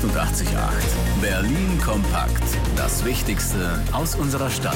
88,8. Berlin kompakt. Das Wichtigste aus unserer Stadt.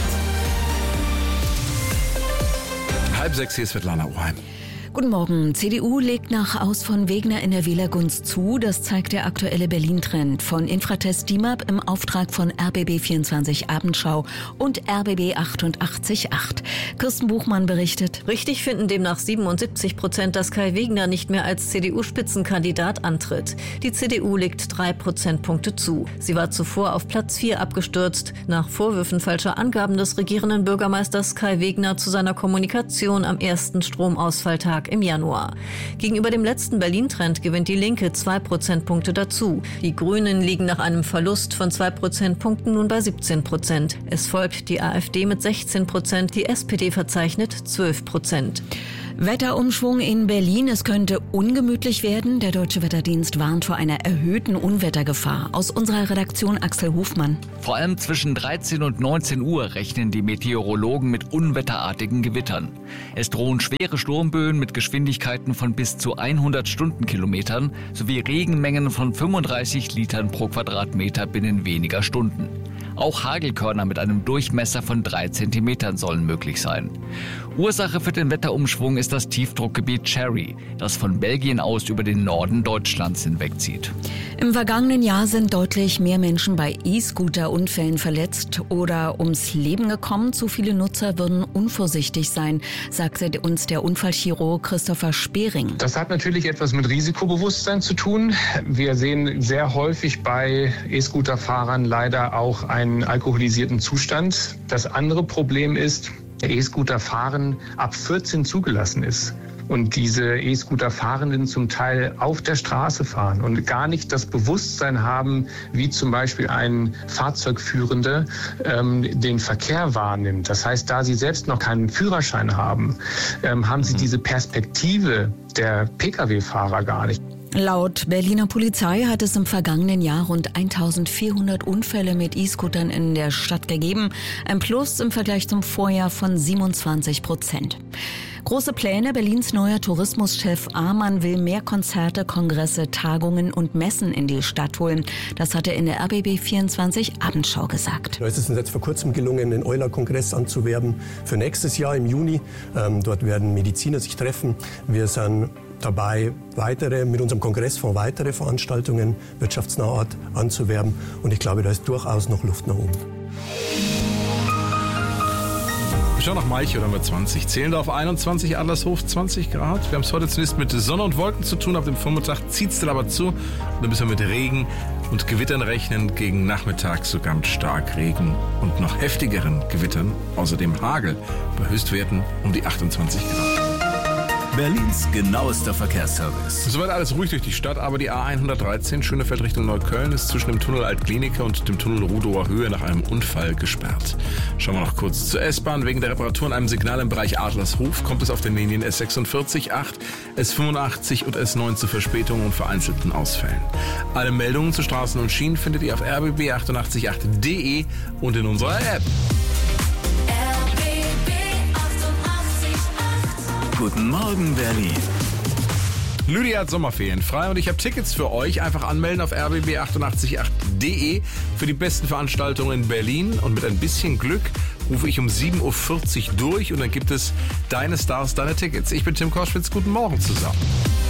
5:30, hier ist Svetlana Oheim. Guten Morgen. CDU legt nach Aus von Wegner in der Wählergunst zu. Das zeigt der aktuelle Berlin-Trend von Infratest DIMAP im Auftrag von RBB24 Abendschau und RBB 88,8. Kirsten Buchmann berichtet. Richtig finden demnach 77%, dass Kai Wegner nicht mehr als CDU-Spitzenkandidat antritt. Die CDU legt 3 Prozentpunkte zu. Sie war zuvor auf Platz 4 abgestürzt, nach Vorwürfen falscher Angaben des regierenden Bürgermeisters Kai Wegner zu seiner Kommunikation am ersten Stromausfalltag im Januar. Gegenüber dem letzten Berlin-Trend gewinnt die Linke 2 Prozentpunkte dazu. Die Grünen liegen nach einem Verlust von 2 Prozentpunkten nun bei 17%. Es folgt die AfD mit 16%, die SPD verzeichnet 12%. Wetterumschwung in Berlin. Es könnte ungemütlich werden. Der Deutsche Wetterdienst warnt vor einer erhöhten Unwettergefahr. Aus unserer Redaktion Axel Hofmann. Vor allem zwischen 13 und 19 Uhr rechnen die Meteorologen mit unwetterartigen Gewittern. Es drohen schwere Sturmböen mit Geschwindigkeiten von bis zu 100 Stundenkilometern sowie Regenmengen von 35 Litern pro Quadratmeter binnen weniger Stunden. Auch Hagelkörner mit einem Durchmesser von 3 Zentimetern sollen möglich sein. Ursache für den Wetterumschwung ist das Tiefdruckgebiet Cherry, das von Belgien aus über den Norden Deutschlands hinwegzieht. Im vergangenen Jahr sind deutlich mehr Menschen bei E-Scooter-Unfällen verletzt oder ums Leben gekommen. Zu viele Nutzer würden unvorsichtig sein, sagte uns der Unfallchirurg Christopher Spehring. Das hat natürlich etwas mit Risikobewusstsein zu tun. Wir sehen sehr häufig bei E-Scooter-Fahrern leider auch einen alkoholisierten Zustand. Das andere Problem ist, der E-Scooter-Fahren ab 14 zugelassen ist. Und diese E-Scooter-Fahrenden zum Teil auf der Straße fahren und gar nicht das Bewusstsein haben, wie zum Beispiel ein Fahrzeugführender den Verkehr wahrnimmt. Das heißt, da sie selbst noch keinen Führerschein haben, haben sie diese Perspektive der Pkw-Fahrer gar nicht. Laut Berliner Polizei hat es im vergangenen Jahr rund 1400 Unfälle mit E-Scootern in der Stadt gegeben. Ein Plus im Vergleich zum Vorjahr von 27%. Große Pläne. Berlins neuer Tourismuschef Amann will mehr Konzerte, Kongresse, Tagungen und Messen in die Stadt holen. Das hat er in der RBB24 Abendschau gesagt. Es ist uns jetzt vor kurzem gelungen, den Euler-Kongress anzuwerben für nächstes Jahr im Juni. Dort werden Mediziner sich treffen. Wir sind dabei, mit unserem Kongressfonds weitere Veranstaltungen wirtschaftsnaher Art anzuwerben. Und ich glaube, da ist durchaus noch Luft nach oben. Wir schauen nach Malchow, da haben wir 20. Zehlendorf 21, Adlershof 20 Grad. Wir haben es heute zunächst mit Sonne und Wolken zu tun. Ab dem Vormittag zieht es dann aber zu. Und dann müssen wir mit Regen und Gewittern rechnen. Gegen Nachmittag sogar mit Starkregen und noch heftigeren Gewittern. Außerdem Hagel bei Höchstwerten um die 28 Grad. Berlins genauester Verkehrsservice. Soweit alles ruhig durch die Stadt, aber die A113 Schönefeld Richtung Neukölln ist zwischen dem Tunnel Altkliniker und dem Tunnel Rudower Höhe nach einem Unfall gesperrt. Schauen wir noch kurz zur S-Bahn. Wegen der Reparatur an einem Signal im Bereich Adlershof kommt es auf den Linien S46, 8, S85 und S9 zu Verspätungen und vereinzelten Ausfällen. Alle Meldungen zu Straßen und Schienen findet ihr auf rbb888.de und in unserer App. Guten Morgen, Berlin. Lydia hat Sommerferien frei und ich habe Tickets für euch. Einfach anmelden auf rbb888.de für die besten Veranstaltungen in Berlin. Und mit ein bisschen Glück rufe ich um 7.40 Uhr durch und dann gibt es deine Stars, deine Tickets. Ich bin Tim Koschwitz. Guten Morgen zusammen.